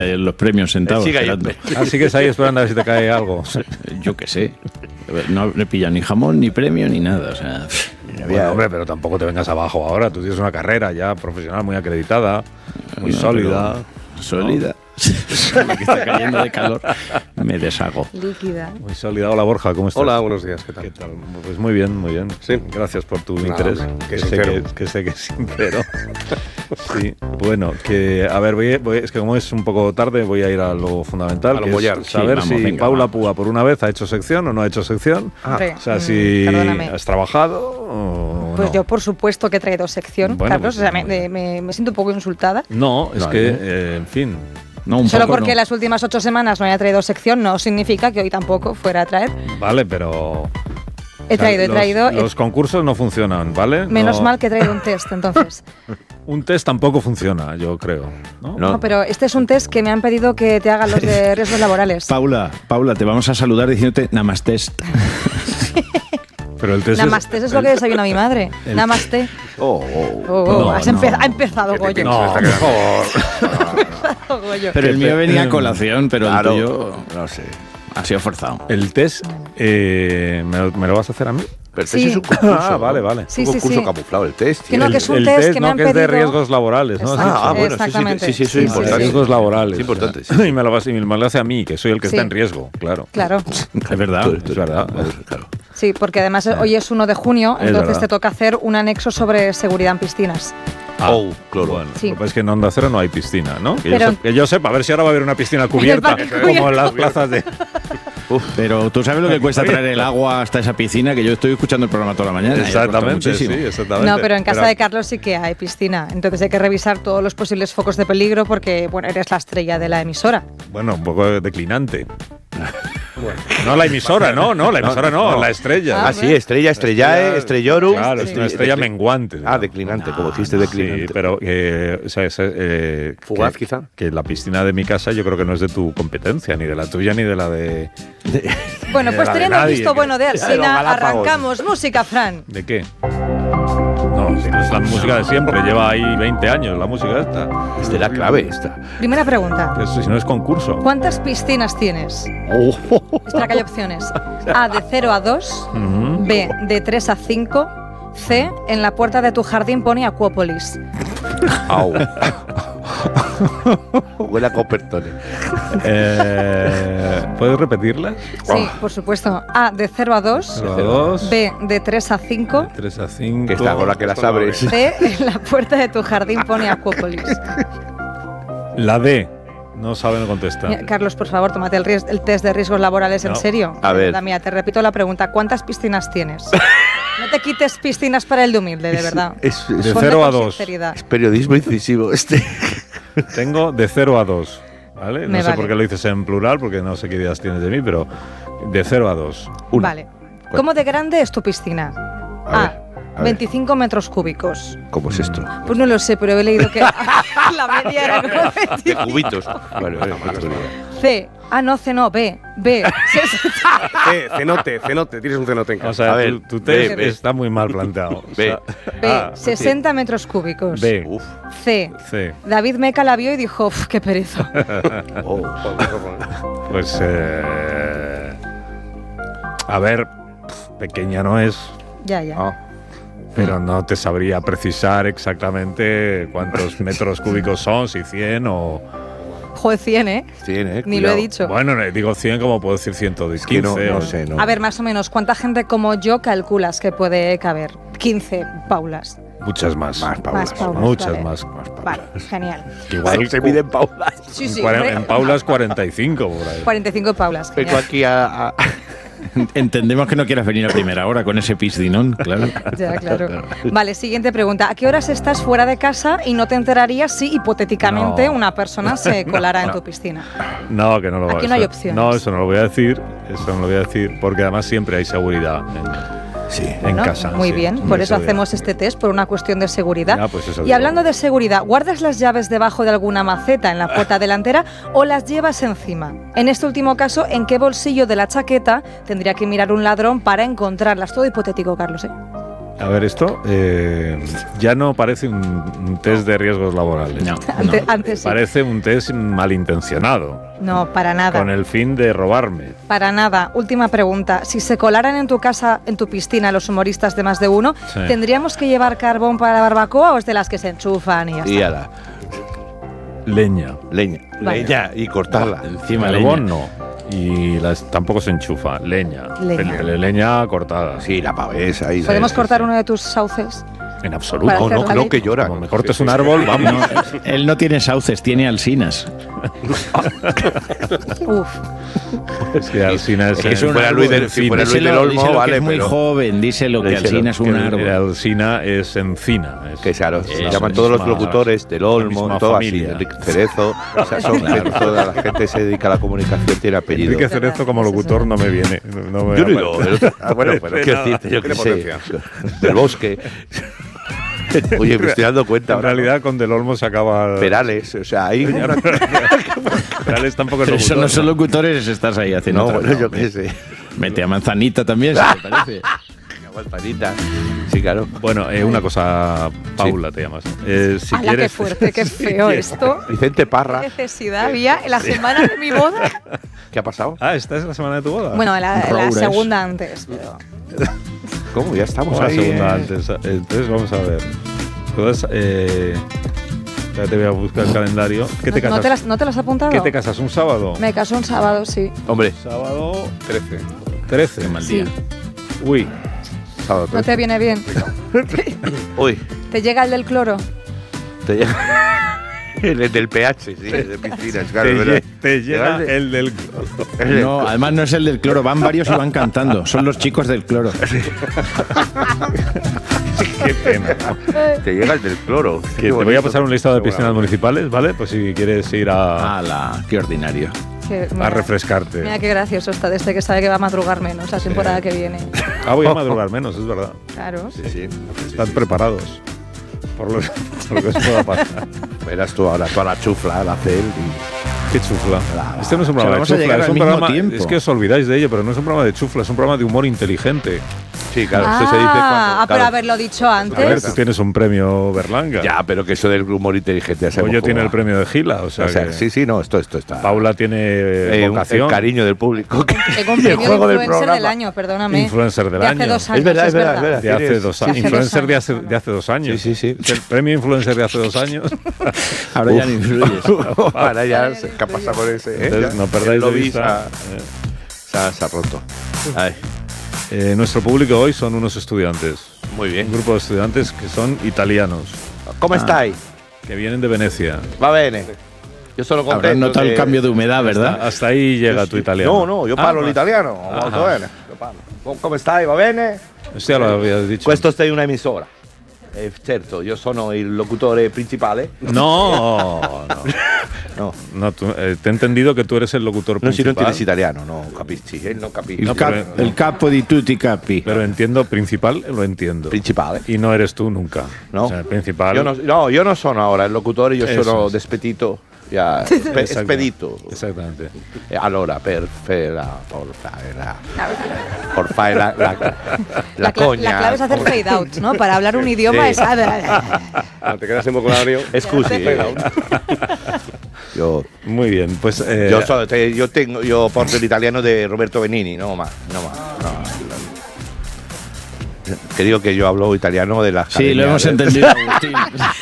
los premios sentados. Así que ahí esperando a ver si te cae algo. Yo qué sé. No le pillan ni jamón, ni premio, ni nada. O sea, bueno, hombre, pero tampoco te vengas abajo ahora. Tú tienes una carrera ya profesional muy acreditada, muy sólida. Sólida. Me está cayendo de calor. Me deshago. Líquida. Muy sólida. Hola, Borja, ¿cómo estás? Hola, buenos días. ¿Qué tal? ¿Qué tal? Pues muy bien, muy bien. Sí. Gracias por tu interés. Que sé que es sincero. Sí. Bueno, que a ver, es que como es un poco tarde, voy a ir a lo fundamental, a lo que mollar. es saber si Paula Púa por una vez ha hecho sección o no ha hecho sección. Hombre, o sea, si perdóname. has trabajado o Pues no. yo, por supuesto, que he traído sección, Bueno, Carlos. pues, O sea, me siento un poco insultada. No, es que, en fin. No, Solo porque las últimas 8 semanas no haya traído sección no significa que hoy tampoco fuera a traer. Vale, pero... He traído. Los concursos no funcionan, ¿vale? Menos mal que he traído un test, entonces. Un test tampoco funciona, yo creo. No, pero este es un test que me han pedido que te hagan los de riesgos laborales. Paula, te vamos a saludar diciéndote Namastest. Pero el test Namaste es lo que desayuna mi madre. Namaste. Ha empezado, Goyo. No, por favor. Pero el mío venía a colación, pero claro, el tuyo, no sé, ha sido forzado. El test, ¿me lo vas a hacer a mí? Pero el Sí. test es un concurso. Vale. Sí, un concurso sí. camuflado, el test. Que no, que es un el test que me han que es de pedido. riesgos laborales, ¿no? Bueno, Exactamente. sí, eso es importante. Riesgos laborales. Es importante, O sea, sí. Y me lo hace a mí, que soy el que Sí. está en riesgo, claro. Claro. Es verdad. Es verdad. Claro. Sí, porque además hoy es 1 de junio, Es entonces verdad. te toca hacer un anexo sobre seguridad en piscinas. Claro. Bueno, Sí. lo que pasa es que en Onda Cero no hay piscina, ¿no? Pero- Que yo sepa, a ver si ahora va a haber una piscina cubierta, como en las plazas de... Pero tú sabes lo que cuesta traer el agua hasta esa piscina, que yo estoy escuchando el programa toda la mañana. y ha costado Exactamente, sí, muchísimo. exactamente. No, pero en casa de Carlos sí que hay piscina, entonces hay que revisar todos los posibles focos de peligro porque, bueno, eres la estrella de la emisora. Bueno, un poco declinante. No la emisora, no, la emisora no, la estrella. Ah, sí, Estrellae, Estrellorum. Claro, es una estrella menguante. Declinante, como dijiste, declinante. Sí, pero Fugaz, quizá. Que la piscina de mi casa yo creo que no es de tu competencia, ni de la tuya, ni de la de... Bueno, pues la de teniendo nadie, visto que- bueno de los Arsina, Galápagos. arrancamos. Música, Fran. ¿De qué? No, si no es la música de siempre, lleva ahí 20 años la música esta. Es de la clave esta. Primera pregunta. Eso, si no es concurso. ¿Cuántas piscinas tienes? Espera que hay opciones. A, de 0 a 2. Ujú. B, de 3 a 5. C, en la puerta de tu jardín pone Acuópolis. Au. Huele a Coppertone. ¿Puedes repetirlas? Sí, por supuesto. A, de 0 a 2. 2, B, de 3 a 5. 3 a 5. Que está con la que las abres. C, en la puerta de tu jardín pone Acuópolis. La D. No sabe, no contesta. Mira, Carlos, por favor, tómate el test de riesgos laborales en No. serio. A ver. Mira, te repito la pregunta. ¿Cuántas piscinas tienes? No te quites piscinas para el de humilde, de verdad. De Ponte 0 a con 2. sinceridad. Es periodismo incisivo este. Tengo de 0 a 2. ¿Vale? No Me sé vale. por qué lo dices en plural, porque no sé qué ideas tienes de mí, pero de 0 a 2. Vale. ¿Cómo de grande es tu piscina? A A, 25 metros cúbicos. ¿Cómo es esto? Pues no lo sé, pero he leído que la media era como De 25. cubitos. Vale, C. Ah, no, C no, B. B. Cenote. Tienes un cenote en casa. O sea, A ver, tu test B. está muy mal planteado. O sea, B. 60 metros cúbicos. B. Uf. C. C. David Meca la vio y dijo, "Uf, qué pereza". Oh. Pues, a ver, pequeña no es, Ya. pero no te sabría precisar exactamente cuántos metros cúbicos son, si 100 o... Joder, 100, ¿eh? Tiene, Ni lo he dicho. Bueno, digo 100 como puedo decir 115. Que no o- sé, no. A ver, más o menos, ¿cuánta gente como yo calculas que puede caber? 15 Paulas. Muchas más. Más Paulas. Más Paulas, Muchas vale. más. Vale, genial. Que igual Se miden Paulas. Sí, sí. en Paulas 45 por ahí. 45 Paulas. Vengo Genial. aquí a Entendemos que no quieras venir a primera hora con ese piscinón, claro. Ya, claro. Vale, siguiente pregunta. ¿A qué horas estás fuera de casa y no te enterarías si hipotéticamente No. una persona se colara en tu piscina? No, que no lo Aquí eso- no hay opciones. No, eso no lo voy a decir. Eso no lo voy a decir porque además siempre hay seguridad en Bueno, casa. muy sí, bien, muy por eso seguridad. hacemos este test, por una cuestión de seguridad. Ya, pues eso Y digo. hablando de seguridad, ¿guardas las llaves debajo de alguna maceta en la puerta delantera o las llevas encima? En este último caso, ¿en qué bolsillo de la chaqueta tendría que mirar un ladrón para encontrarlas? Todo hipotético, Carlos, ¿eh? A ver, esto ya no parece un test de riesgos laborales. No. Antes sí. Parece un test malintencionado, No, para nada. con el fin de robarme. Para nada. Última pregunta. Si se colaran en tu casa, en tu piscina, los humoristas de Más de Uno, Sí. ¿tendríamos que llevar carbón para la barbacoa o es de las que se enchufan y ya está? Y ala, Leña. leña. Vale. Leña y cortarla. Encima Carbón leña. no. Y tampoco se enchufa. Leña. Leña. Leña cortada. Sí, la pavesa ahí. ¿Podemos sí, cortar sí. uno de tus sauces? En absoluto. Para No, hacer no, la no, leche. que llora. Como me cortes un árbol, vamos. No, él no tiene sauces, tiene alsinas. Uf. Es que Alsina es, Es que si fuera árbol Luis del- encina. si fuera Luis del Olmo, díselo vale, que es muy pero- joven, díselo que Díselo, Alsina es un Que árbol. Alsina es encina. Que claro, se Eso, llaman todos los misma- locutores del la Olmo, misma todo familia. así. Enrique Cerezo, o sea, son gente, toda la gente se dedica a la comunicación, tiene apellido. Enrique Cerezo como locutor no me viene. No me Yo no digo, bueno, pero De qué nada. decirte, yo qué Tiene sé, potencia. del Bosque. Oye, me estoy dando cuenta En ahora. realidad con Del Olmo se acaba... Perales, o sea, ahí. Perales tampoco es Pero eso locutor. no son locutores, estás ahí haciendo No, otra bueno, yo cosa. qué sé. Mete a Manzanita también, si te parece. Manzanita. Sí, claro. Bueno, una cosa, Paula te llamas. Si ¡Hala, quieres, qué fuerte, qué feo esto! Vicente ¿Qué Parra, necesidad había en la semana de mi boda? ¿qué ha pasado? Ah, esta es la semana de tu boda. Bueno, la Roures. segunda antes, pero... ¿Cómo? Ya estamos la ahí. segunda antes. Entonces vamos a ver. Todas, te voy a buscar el calendario. ¿Qué te casas? ¿No te las has apuntado? ¿Qué te casas? ¿Un sábado? Me casó un sábado, sí. Hombre, Sábado 13. 13. Qué mal Sí. día. Uy, Sábado ¿No 13. te viene bien? Uy, ¿Te llega el del cloro? te llega. El del pH, sí, el de piscinas, claro, ¿verdad? te llega Llega el del... No, además no es el del cloro, van varios y van cantando. Son los chicos del cloro. Qué pena. Te llega el del cloro. Que te voy a pasar un listado de piscinas municipales, ¿vale? Pues si quieres ir a ¡Hala! ¡Qué ordinario! refrescarte. Mira qué gracioso está desde que sabe que va a madrugar menos la temporada que viene. Ah, voy a madrugar menos, es verdad. Claro. Sí, sí. Están preparados por lo que os pueda pasar. Verás tú ahora toda la chufla, la cel y... Qué chufla. Este no es un programa de vamos a chufla, llegar es al un mismo programa... tiempo. Es que os olvidáis de ello, pero no es un programa de chufla, es un programa de humor inteligente. Sí, claro, eso se dice cuando... pero claro. haberlo dicho A ver, antes. tú tienes un premio Berlanga. Ya, pero que eso del humor inteligente ya sabemos Hoyo cómo tiene va. el premio de Gila, o sea, que sí, sí, no, esto está... Paula tiene vocación. El cariño del público. Tengo un Y el premio juego de del influencer del programa. año, perdóname. Influencer del de año. hace 2 años. Es verdad, es verdad, es verdad. De hace Tienes- 2 Sí, años. hace Influencer 2 de hace 2 años. Sí, sí, sí. El premio influencer de hace 2 años. Ahora ya no influyes. Ahora ya se pasa por ese, ¿eh? Entonces, Ya, no perdáis el de lobby vista. se ha roto. Ay, Nuestro público hoy son unos estudiantes. muy Un bien. grupo de estudiantes que son italianos, ¿Cómo estáis? que vienen de Venecia. Va bene. Yo solo contento. Habrás notado el de- cambio de humedad, ¿verdad? Hasta ahí llega tu italiano. No, io parlo Ah, l'italiano, Ah. molto bene. Io parlo. Come stai? Va bene? Esto ya lo habías dicho. Questo è una emisora. Certo, io sono il locutore principale. No, No, no te he entendido que tú eres el locutor non si non principal. entiendes italiano, no capisci, non capisci. El capo di tutti i capi. Pero entiendo principal, lo entiendo. Principale. Y no eres tú nunca. No. O sea, el principal. Io non sono ora il locutore, io Eso sono es. despedito. Ya, Exacto. spedito. Exactamente. Allora, per fare la cogna. La clave es hacer fade out, ¿no? Para hablar un idioma Sí. es... Te quedas en vocabulario. Scusi. Muy bien, pues. Yo porto el italiano de Roberto Benigni, no más. Que digo que yo hablo italiano de las Sí, lo hemos entendido, Agustín.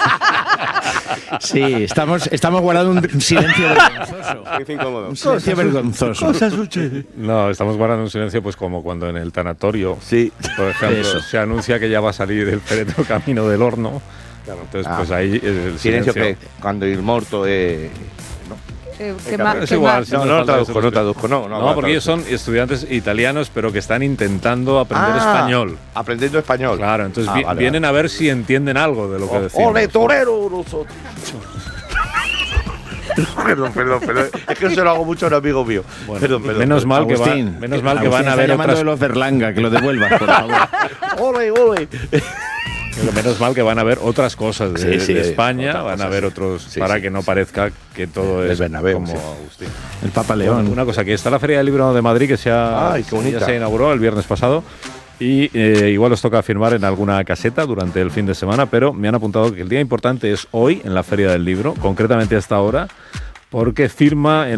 Sí, estamos guardando un silencio vergonzoso. Un silencio vergonzoso. No, estamos guardando un silencio, pues como cuando en el tanatorio, Sí. por ejemplo, Eso. se anuncia que ya va a salir el féretro camino del horno. Entonces, pues ahí el Silencio silencio. que cuando il morto è... Es igual, sí, No, nos no falta traduzco, eso. no traduzco, no. No, porque ellos son estudiantes italianos, pero que están intentando aprender español. Aprendiendo español. Claro, entonces Ah, vale, vienen a ver si entienden algo de lo que decimos. ¡Ole, torero! Nosotros. Perdón. Es que se lo hago mucho a un amigo mío. Bueno, Perdón. menos mal que Agustín, van Agustín, a está ver llamando otras. de los Berlanga, que lo devuelvas, por favor. ¡Ole! Menos mal que van a ver otras cosas de, Sí, de España, otras van a cosas, ver sí. otros Sí, para sí, que no sí. parezca que todo Del es Bernabéu, como sí. Agustín. El Papa Bueno, León. una cosa, que está la Feria del Libro de Madrid que Ay, qué bonita. ya se inauguró el viernes pasado Y igual os toca firmar en alguna caseta durante el fin de semana, pero me han apuntado que el día importante es hoy en la Feria del Libro, concretamente a esta hora, porque firma en